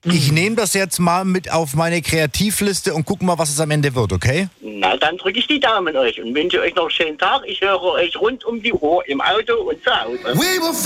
Ich nehme das jetzt mal mit auf meine Kreativliste und guck mal, was es am Ende wird, okay? Na, dann drücke ich die Daumen euch und wünsche euch noch einen schönen Tag. Ich höre euch rund um die Uhr im Auto und zu Hause.